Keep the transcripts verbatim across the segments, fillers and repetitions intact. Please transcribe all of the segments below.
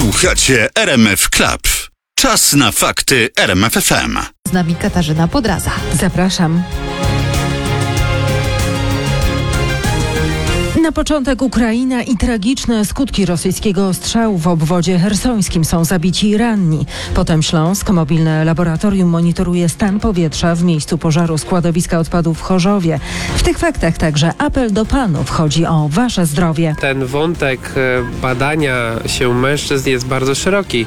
Słuchacie R M F Club. Czas na fakty R M F F M. Z nami Katarzyna Podraza. Zapraszam. Na początek Ukraina i tragiczne skutki rosyjskiego ostrzału w obwodzie chersońskim. Są zabici i ranni. Potem Śląsk. Mobilne laboratorium monitoruje stan powietrza w miejscu pożaru składowiska odpadów w Chorzowie. W tych faktach także apel do panów. Chodzi o wasze zdrowie. Ten wątek badania się mężczyzn jest bardzo szeroki.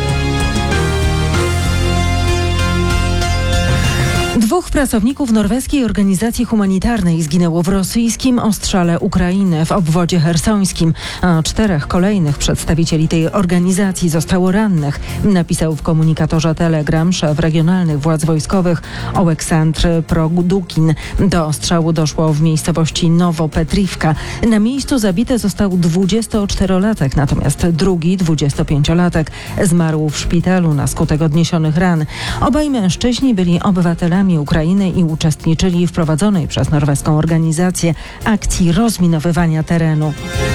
Dwóch pracowników norweskiej organizacji humanitarnej zginęło w rosyjskim ostrzale Ukrainy w obwodzie chersońskim, a czterech kolejnych przedstawicieli tej organizacji zostało rannych, napisał w komunikatorze Telegram szef regionalnych władz wojskowych Oleksandr Produkin. Do ostrzału doszło w miejscowości Nowopetrivka. Na miejscu zabity został dwudziestoczterolatek, natomiast drugi, dwudziestopięciolatek, zmarł w szpitalu na skutek odniesionych ran. Obaj mężczyźni byli obywatelami Ukrainy i uczestniczyli w prowadzonej przez norweską organizację akcji rozminowywania terenu.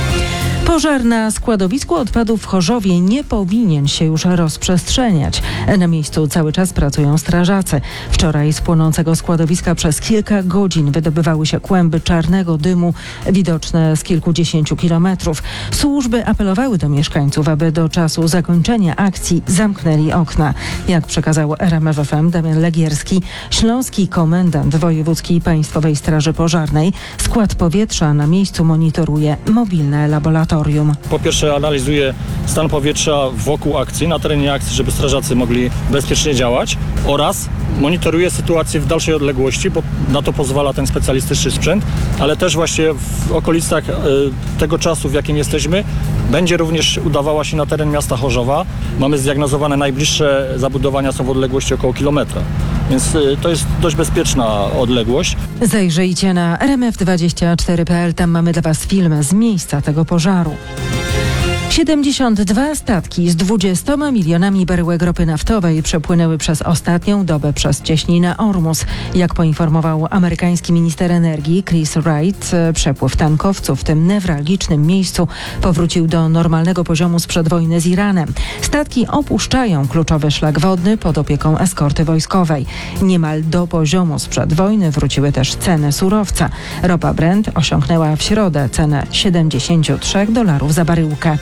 Pożar na składowisku odpadów w Chorzowie nie powinien się już rozprzestrzeniać. Na miejscu cały czas pracują strażacy. Wczoraj z płonącego składowiska przez kilka godzin wydobywały się kłęby czarnego dymu, widoczne z kilkudziesięciu kilometrów. Służby apelowały do mieszkańców, aby do czasu zakończenia akcji zamknęli okna. Jak przekazał R M F F M Damian Legierski, śląski komendant wojewódzkiej Państwowej Straży Pożarnej, skład powietrza na miejscu monitoruje mobilne laboratorium. Po pierwsze analizuje stan powietrza wokół akcji, na terenie akcji, żeby strażacy mogli bezpiecznie działać, oraz monitoruje sytuację w dalszej odległości, bo na to pozwala ten specjalistyczny sprzęt, ale też właśnie w okolicach y, tego czasu, w jakim jesteśmy, będzie również udawała się na teren miasta Chorzowa. Mamy zdiagnozowane najbliższe zabudowania są w odległości około kilometra, więc y, to jest dość bezpieczna odległość. Zajrzyjcie na R M F dwadzieścia cztery kropka p l, tam mamy dla Was film z miejsca tego pożaru. siedemdziesiąt dwa statki z dwudziestoma milionami baryłek ropy naftowej przepłynęły przez ostatnią dobę przez cieśninę Ormus. Jak poinformował amerykański minister energii Chris Wright, przepływ tankowców w tym newralgicznym miejscu powrócił do normalnego poziomu sprzed wojny z Iranem. Statki opuszczają kluczowy szlak wodny pod opieką eskorty wojskowej. Niemal do poziomu sprzed wojny wróciły też ceny surowca. Ropa Brent osiągnęła w środę cenę siedemdziesiąt trzy dolarów za baryłkę.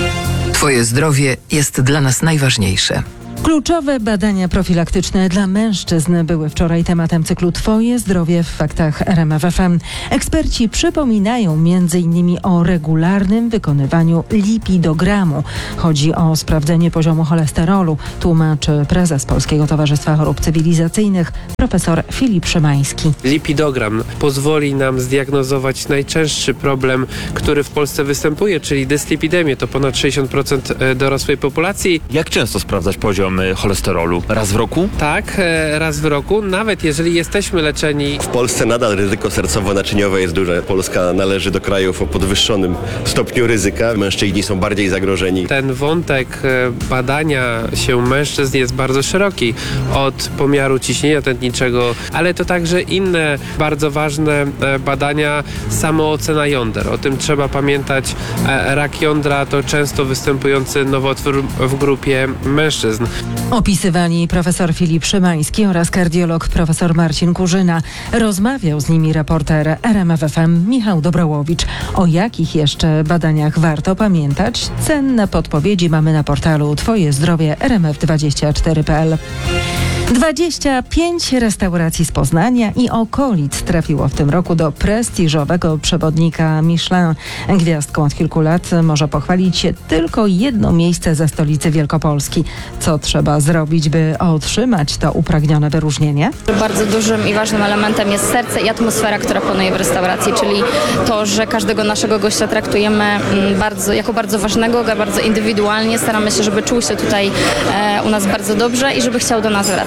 Twoje zdrowie jest dla nas najważniejsze. Kluczowe badania profilaktyczne dla mężczyzn były wczoraj tematem cyklu Twoje zdrowie w faktach R M F F M. Eksperci przypominają między innymi o regularnym wykonywaniu lipidogramu. Chodzi o sprawdzenie poziomu cholesterolu, tłumaczy prezes Polskiego Towarzystwa Chorób Cywilizacyjnych profesor Filip Szymański. Lipidogram pozwoli nam zdiagnozować najczęstszy problem, który w Polsce występuje, czyli dyslipidemię. To ponad sześćdziesiąt procent dorosłej populacji. Jak często sprawdzać poziom cholesterolu? Raz w roku? Tak, raz w roku, nawet jeżeli jesteśmy leczeni. W Polsce nadal ryzyko sercowo-naczyniowe jest duże. Polska należy do krajów o podwyższonym stopniu ryzyka. Mężczyźni są bardziej zagrożeni. Ten wątek badania się mężczyzn jest bardzo szeroki. Od pomiaru ciśnienia tętniczego, ale to także inne bardzo ważne badania, samoocena jąder. O tym trzeba pamiętać. Rak jądra to często występujący nowotwór w grupie mężczyzn. Opisywali profesor Filip Szymański oraz kardiolog profesor Marcin Kurzyna. Rozmawiał z nimi reporter R M F F M Michał Dobrołowicz. O jakich jeszcze badaniach warto pamiętać? Cenne podpowiedzi mamy na portalu Twoje zdrowie R M F dwadzieścia cztery kropka p l. dwadzieścia pięć restauracji z Poznania i okolic trafiło w tym roku do prestiżowego przewodnika Michelin. Gwiazdką od kilku lat może pochwalić się tylko jedno miejsce ze stolicy Wielkopolski. Co trzeba zrobić, by otrzymać to upragnione wyróżnienie? Bardzo dużym i ważnym elementem jest serce i atmosfera, która panuje w restauracji, czyli to, że każdego naszego gościa traktujemy bardzo, jako bardzo ważnego, bardzo indywidualnie. Staramy się, żeby czuł się tutaj e, u nas bardzo dobrze i żeby chciał do nas wracać.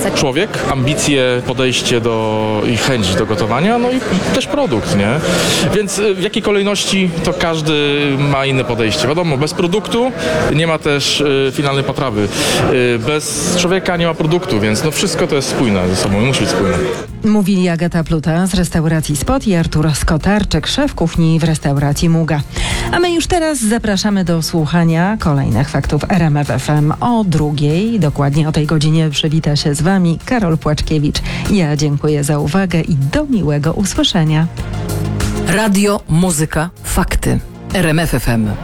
serce. Człowiek, ambicje, podejście do i chęć do gotowania, no i też produkt, nie? Więc w jakiej kolejności to każdy ma inne podejście. Wiadomo, bez produktu nie ma też y, finalnej potrawy. Y, bez człowieka nie ma produktu, więc no wszystko to jest spójne ze sobą i musi być spójne. Mówili Agata Pluta z restauracji Spot i Artur Skotarczyk, szef kuchni w restauracji Muga. A my już teraz zapraszamy do słuchania kolejnych faktów R M F F M o drugiej. Dokładnie o tej godzinie przywita się z Wami Karol Płaczkiewicz. Ja dziękuję za uwagę i do miłego usłyszenia. Radio, muzyka, fakty. R M F F M.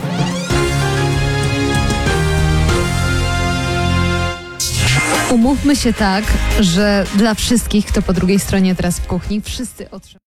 Umówmy się tak, że dla wszystkich, kto po drugiej stronie teraz w kuchni, wszyscy otrzymają.